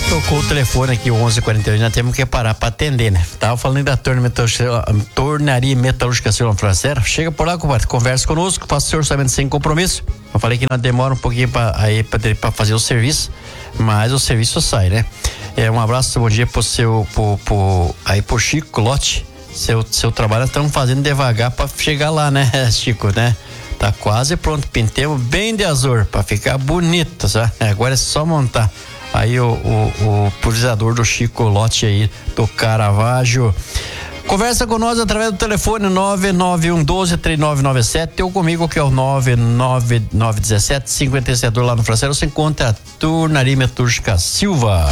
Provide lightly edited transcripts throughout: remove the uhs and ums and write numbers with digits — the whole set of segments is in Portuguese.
Tocou o telefone aqui, 11h48, nós temos que parar pra atender, né? Tava falando da Tornaria Metalúrgica Silva Francera. Chega por lá, conversa conosco, faça o seu orçamento sem compromisso. Eu falei que nós demora um pouquinho pra fazer o serviço, mas o serviço sai, né? Um abraço, bom dia pro Chico Lote. Seu trabalho estamos fazendo devagar pra chegar lá, né, Chico, né? Tá quase pronto, pintemos bem de azul pra ficar bonito, sabe? Agora é só montar. Aí o pulverizador do Chico Lote aí, do Caravaggio. Conversa com nós através do telefone 99112-3997 ou comigo que é o 99917-57 lá no Francero. Você encontra a Tornaria Metalúrgica Silva.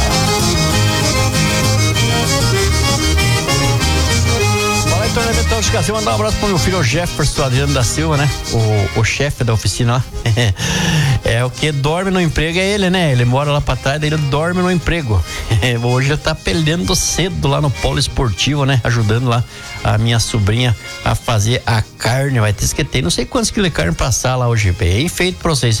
Então, mandar um abraço pro meu filho Jefferson Adriano da Silva, né? O chefe da oficina lá. O que dorme no emprego é ele, né? Ele mora lá pra trás, daí ele dorme no emprego. Hoje ele tá peleando cedo lá no polo esportivo, né? Ajudando lá a minha sobrinha a fazer a carne. Vai ter que ter não sei quantos quilos de carne pra assar lá hoje. Bem feito pra vocês.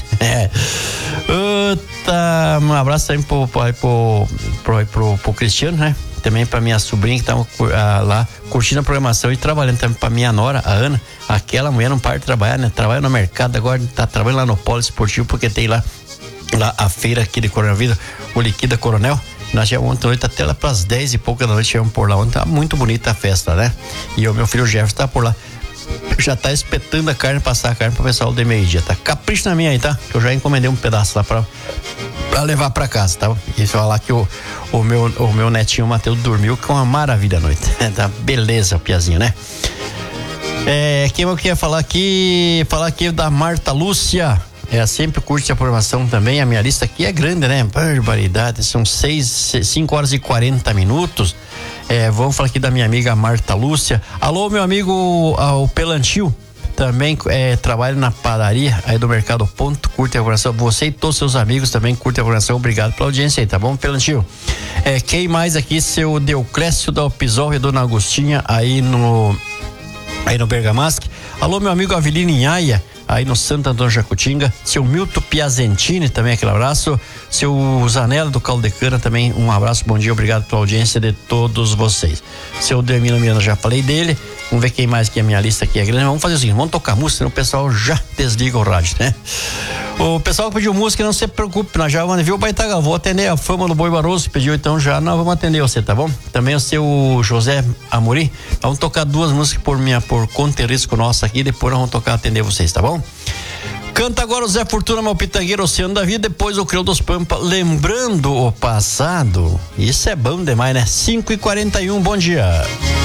Um abraço também pro Cristiano, né? Também pra minha sobrinha que tá lá curtindo a programação e trabalhando também pra minha nora, a Ana. Aquela mulher não para de trabalhar, né? Trabalha no mercado, agora tá trabalhando lá no polo esportivo porque tem lá a feira aqui de coronavírus, o Liquida Coronel. Nós já ontem à noite até lá pras 10 e pouca da noite chegamos por lá ontem, tá muito bonita a festa, né? E o meu filho Jefferson tá por lá. Já tá espetando a carne, passar a carne pro pessoal de meio-dia, tá? Capricha na minha aí, tá? Que eu já encomendei um pedaço lá pra levar pra casa, tá? E falar que o meu netinho Matheus dormiu com uma maravilha à noite. Tá beleza, o piazinho, né? Quem eu queria falar aqui da Marta Lúcia. Sempre curte a programação também. A minha lista aqui é grande, né? Barbaridade, são 5 horas e 40 minutos. Vamos falar aqui da minha amiga Marta Lúcia. Alô, meu amigo o Pelantil, também trabalha na padaria aí do Mercado Ponto, curte a programação. Você e todos os seus amigos também curtem a programação. Obrigado pela audiência aí, tá bom, Pelantil? Quem mais aqui? Seu Deuclésio da Opisol e Dona Agostinha aí no Bergamasque. Alô, meu amigo Avelino Inhaia, aí no Santo Antônio Jacutinga. Seu Milton Piazentini também, aquele abraço. Seu Zanella do Caldo de Cana também, um abraço, bom dia, obrigado pela audiência de todos vocês. Seu Demino Miranda, já falei dele. Vamos ver quem mais que a minha lista aqui é grande. Vamos fazer o seguinte, vamos tocar música, senão o pessoal já desliga o rádio, né? O pessoal que pediu música, não se preocupe, nós já vamos ver o Baitaga, vou atender a Fama do Boi Barroso, pediu, então já nós vamos atender você, tá bom? Também o seu José Amorim, vamos tocar 2 músicas por conta e risco nosso aqui, depois nós vamos atender vocês, tá bom? Canta agora o Zé Fortuna, meu pitangueiro, Oceano da Vida, depois o Crioulo dos Pampa, lembrando o passado. Isso é bom demais, né? 5h41, bom dia.